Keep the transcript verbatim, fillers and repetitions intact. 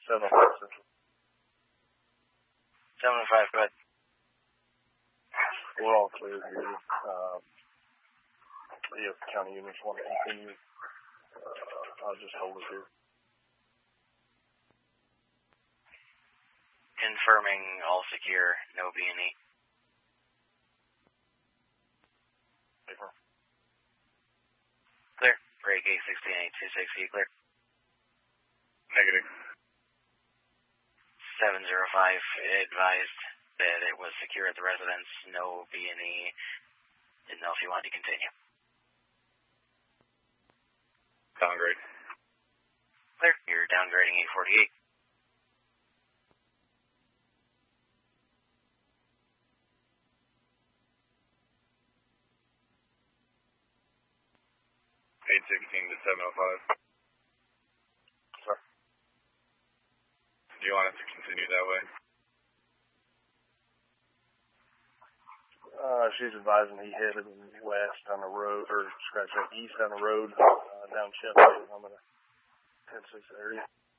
seven oh five Central. seven oh five, go ahead. We're all clear here. Um, if county units want to continue, uh, I'll just hold it here. Confirming all secure, no B and E. Paper. Clear. Break eight sixteen eight two six, E clear. Negative. seven oh five advised that it was secure at the residence, no B and E. Didn't know if you wanted to continue. Downgrade. Clear. You're downgrading eight forty-eight. eight sixteen to seven oh five. Sir. Do you want us to continue that way? Uh, she's advising he headed west on the road, or scratch that, east on the road, uh, down Chestnut. I'm in a ten six area.